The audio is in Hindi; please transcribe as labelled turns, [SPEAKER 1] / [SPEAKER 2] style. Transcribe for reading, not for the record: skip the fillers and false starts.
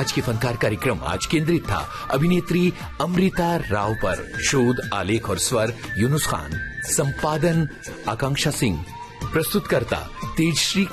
[SPEAKER 1] आज के फनकार कार्यक्रम आज केंद्रित था अभिनेत्री अमृता राव पर। शोध, आलेख और स्वर यूनुस खान, संपादन आकांक्षा सिंह, प्रस्तुतकर्ता तेजश्री